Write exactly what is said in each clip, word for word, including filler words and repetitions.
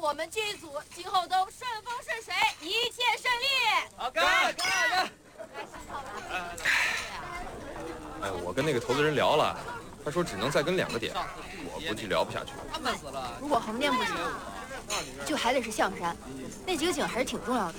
我们剧组今后都顺风顺水，一切顺利。 好，干干干！ 来洗澡吧。 哎，我跟那个投资人聊了，他说只能再跟两个点，我估计聊不下去。 闷死了！ 如果横店不行，就还得是象山，那几个景还是挺重要的。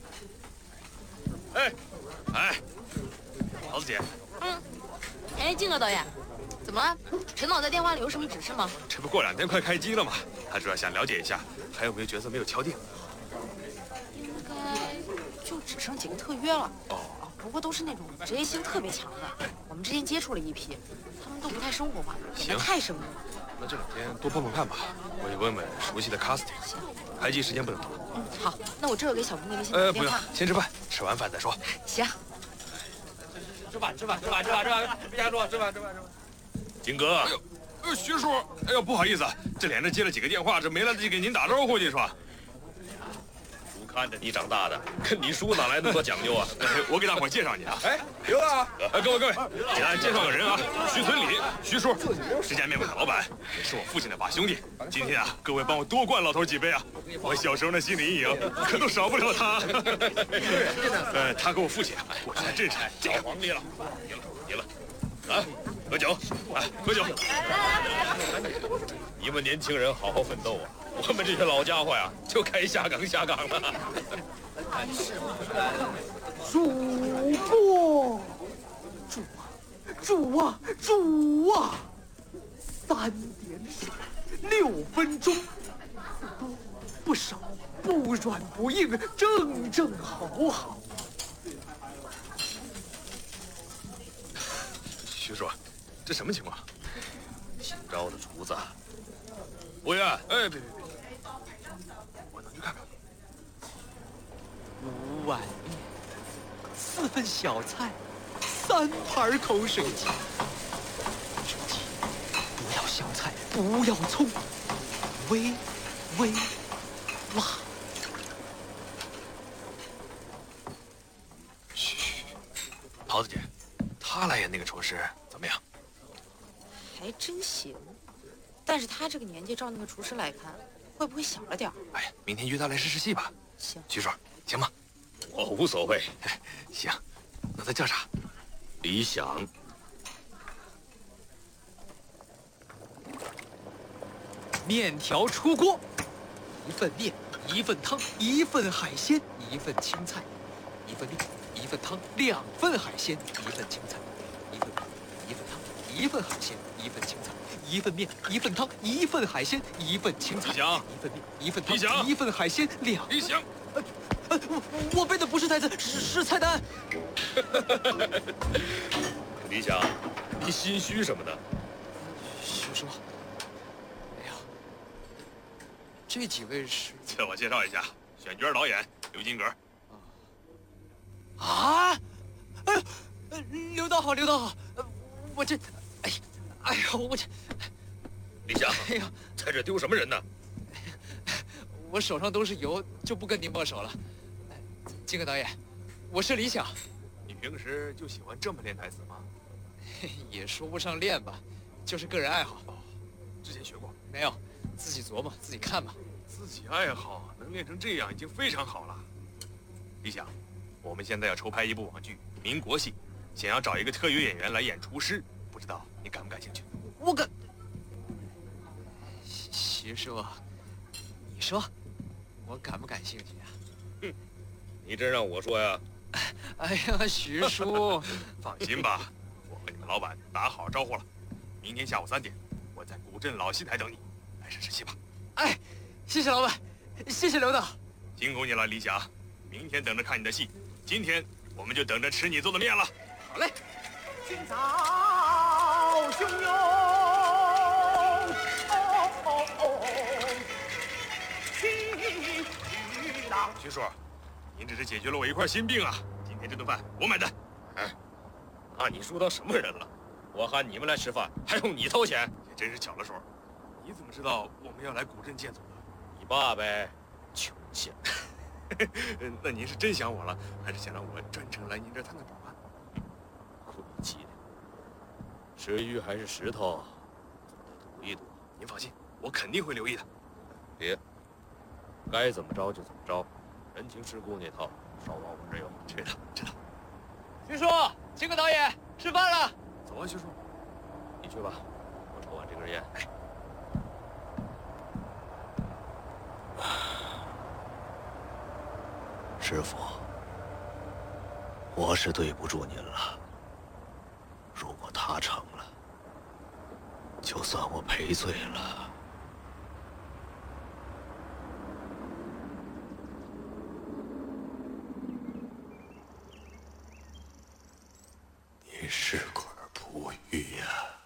哎，哎，桃子姐。 嗯。哎，静哥导演，怎么了？陈导在电话里有什么指示吗？ 这不过两天快开机了吗？他主要想了解一下还有没有角色没有敲定。 应该就只剩几个特约了。哦。不过都是那种职业性特别强的，我们之前接触了一批，他们都不太生活化，演得太生硬了。 那这两天多碰碰看吧，我也问问熟悉的 casting。 行。 排期时间不能拖。 嗯，好，那我这就给小兵那边先打呃， 电话。 不用，先吃饭，吃完饭再说。 行。 吃饭，吃饭，吃饭，吃饭，吃饭，别瞎说，吃饭，吃饭，吃饭。 金哥，哎呦，呃，徐叔，哎呦，不好意思，这连着接了几个电话，这没来得及给您打招呼，你说。看着你长大的，跟你叔哪来那么多讲究啊？我给大伙介绍你啊！ 哎，刘啊！ 哎，各位各位，简单介绍个人啊，徐存礼，徐叔，十家面馆的老板，也是我父亲的把兄弟。今天啊，各位帮我多灌老头几杯啊！我小时候那心理阴影可都少不了他。呃，他跟我父亲啊，过去还真是假皇帝了。赢了，赢了，啊，喝酒，来喝酒。你们年轻人好好奋斗啊！我们这些老家伙呀，就该下岗下岗了。 主播，主啊，主啊，主啊！三点水，六分钟，不多不少，不软不硬，正正好好。 徐叔，这什么情况？新招的厨子。服务员，哎，别别别！我能去看看。 五碗面，四份小菜，三盘口水鸡。口水鸡，不要香菜，不要葱，微微辣。 嘘，桃子姐，她来演那个厨师怎么样？ 还真行。但是他这个年纪照那个厨师来看，会不会小了点儿？ 哎呀，明天约他来试试戏吧。 行， 徐叔，行吗？我无所谓。行，那他叫啥？李想。 面条出锅，一份面，一份汤，一份海鲜，一份青菜，一份面，一份汤，两份海鲜，一份青菜，一份面，一份汤，一份海鲜，一份青菜。一份面，一份汤，一份海鲜，一份青菜。 李想， 一份面，一份汤， 李想， 一份海鲜，两。 李想， 呃，呃，我我背的不是台词，是是菜单。 李想，你心虚什么呢？ 徐叔，哎呀，这几位是…… 自我介绍一下，选角导演刘金阁。 啊！哎呦，呃，刘导好，刘导好，呃，我这，哎呀。哎呦，我这， 李想， 哎呀， 在这丢什么人呢？ 我手上都是油，就不跟您握手了。金戈导演，我是李想。 你平时就喜欢这么练台词吗？ 也说不上练吧，就是个人爱好。 哦，之前学过没有？自己琢磨，自己看吧。 自己爱好能练成这样已经非常好了。李想，我们现在要筹拍一部网剧《民国戏》，想要找一个特约演员来演厨师。不知道你感不感兴趣？ 我感，徐叔，你说，我感不感兴趣啊？ 哼，你真让我说呀？ 哎呀，徐叔， 放心吧，我和你们老板打好招呼了，明天下午三点，我在古镇老戏台等你，来试试戏吧。 哎，谢谢老板，谢谢刘导， 辛苦你了，李想，明天等着看你的戏，今天我们就等着吃你做的面了。 好嘞。 今早汹涌，哦哦细雨浪。 徐叔，您这是解决了我一块心病啊！今天这顿饭我买单。哎，把你叔当什么人了？我喊你们来吃饭，还用你掏钱？也真是巧了手。你怎么知道我们要来古镇见总的？你爸呗，穷钱。那您是真想我了，还是想让我专程来您这探探宝啊？晦气的，吃鱼还是石头，总得赌一赌。您放心，我肯定会留意的。别， 该怎么着就怎么着，人情世故那套，少往我这有。 知道知道。 徐叔，秦克导演，吃饭了。 走啊，徐叔，你去吧，我抽完这根烟。 师傅，我是对不住您了。如果他成了，就算我赔罪了。你是块璞玉呀。